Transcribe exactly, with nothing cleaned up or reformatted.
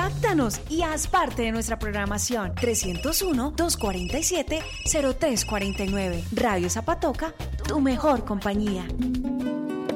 Contáctanos y haz parte de nuestra programación. trescientos uno, doscientos cuarenta y siete, cero tres cuarenta y nueve. Radio Zapatoca, tu mejor compañía.